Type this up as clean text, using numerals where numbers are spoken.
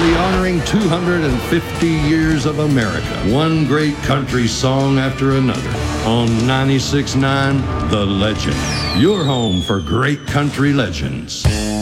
proudly honoring 250 years of America, one great country song after another. On 96.9, The Legend, your home for great country legends.